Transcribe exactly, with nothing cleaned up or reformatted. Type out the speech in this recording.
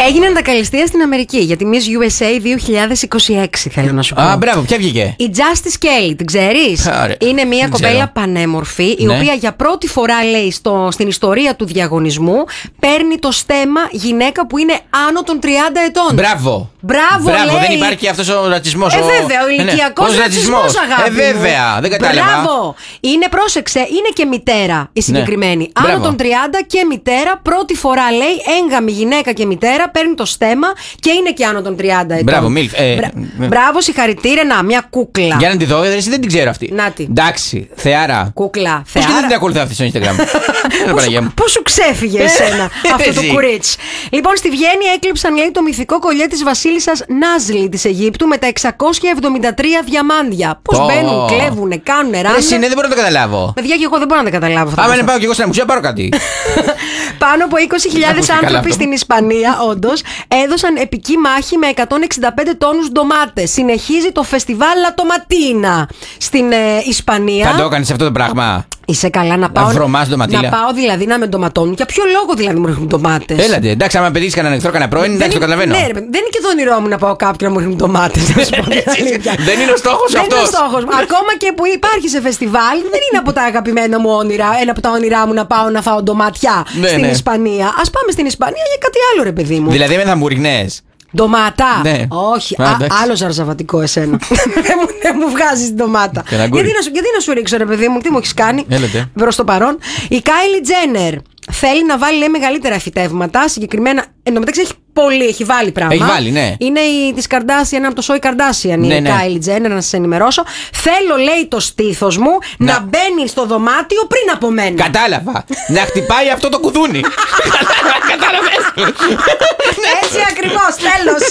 Έγινε αντακαλιστία στην Αμερική για τη Miss γιου ες έι δύο χιλιάδες είκοσι έξι, θέλω να σου πω. Α, μπράβο, ποια βγήκε? Η Justice Kelly, την ξέρεις? Άρα, είναι μια κοπέλα ξέρω. πανέμορφη, η Ναι. οποία για πρώτη φορά, λέει, στο, στην ιστορία του διαγωνισμού, παίρνει το στέμμα γυναίκα που είναι άνω των τριάντα ετών. Μπράβο. Μπράβο, Μπράβο, λέει. δεν υπάρχει αυτός ο ρατσισμός. Ε, ο... βέβαια, ο Ναι, ναι. ηλικιακός Πώς ρατσισμός, αγάπη Ε, βέβαια, μου. δεν κατάλαβα. Μπράβο. Είναι, πρόσεξε, είναι και μητέρα η συγκεκριμένη. Ναι. Άνω Μπράβο. των τριάντα και μητέρα. Πρώτη φορά, λέει, έγκαμη γυναίκα και μητέρα, παίρνει το στέμμα και είναι και άνω των τριάντα ετών. Μπράβο, Μίλφ. Ε, Μπρα... ε, Μπράβο, συγχαρητήρια. Να, μια κούκλα. Για να τη δω, εσύ δεν την ξέρω αυτή. Να τη. Εντάξει, θεάρα. Κούκλα, Πώς και θεάρα. δεν την ακολουθώ αυτή στο Instagram. Πού σου- Πού σου ξέφυγε εσένα αυτό το Εσύ. κουρίτσι. Λοιπόν, στη Βιέννη έκλειψαν, λέει, το μυθικό κολλιέ της βασίλισσας Νάζλι της Αιγύπτου με τα εξακόσια εβδομήντα τρία διαμάντια. Πώς Πω. μπαίνουν, κλέβουνε, κάνουνε, Ρε, εσύ, ναι, ράνουν. δεν μπορώ να το καταλάβω. Παιδιά, και εγώ δεν μπορώ να τα καταλάβω αυτά. Άμα να πάω κι εγώ σε ένα μουσείο, πάρω κάτι. Πάνω από είκοσι χιλιάδες Ακούστηκε καλά άνθρωποι αυτό. στην Ισπανία, όντως, έδωσαν επική μάχη με εκατόν εξήντα πέντε τόνους ντομάτες. Συνεχίζει το φεστιβάλ La Tomatina στην ε, Ισπανία. Θα το έκανες αυτό το πράγμα. Είσαι καλά να πάω. βρωμάς ντοματίλα. Να πάω δηλαδή να με ντοματώνουν. Για ποιο λόγο δηλαδή μου ρίχνουν ντομάτες? Έλατε, εντάξει, άμα παιδίσει κανέναν εχθρό, κανένα πρώην, εντάξει, το είναι- καταλαβαίνω. Ναι, ρε, δεν είναι και το όνειρό μου να πάω κάποιον να μου ρίχνουν ντομάτες. να σου πω την αλήθεια. Δεν είναι ο στόχος Δεν είναι ο αυτός. στόχος μου. Ακόμα και που υπάρχει σε φεστιβάλ, δεν είναι από τα αγαπημένα μου όνειρα. Ένα από τα όνειρά μου να πάω να φάω ντοματιά Ναι, στην ναι. Ισπανία. Ας πάμε στην Ισπανία για κάτι άλλο, ρε παιδί μου. Δηλαδή με θα μου ρίχνες. Ντομάτα. Ναι. Όχι. Α, Α, εντάξει. άλλο ζαρζαβατικό εσένα. δεν μου, δεν μου βγάζει την ντομάτα. Και ένα γκούρι. Γιατί να, σου, γιατί να σου ρίξω, ρε παιδί μου, τι μου έχει κάνει Έλατε. προς το παρόν. Η Κάιλι Τζένερ θέλει να βάλει, λέει, μεγαλύτερα φυτεύματα. Συγκεκριμένα. Εν τω μεταξύ έχει πολύ, έχει βάλει πράγμα. Έχει βάλει, ναι. Είναι η τη Καρντάσιαν, από το Σόι Καρντάσιαν, Ναι, η ναι. Κάιλι Τζένερ, να σα ενημερώσω. Θέλω, λέει, το στήθος μου να, Να. μπαίνει στο δωμάτιο πριν από μένα. Κατάλαβα. Να χτυπάει αυτό το κουδούνι. Κατάλαβες. Έτσι ακριβώς, τέλος.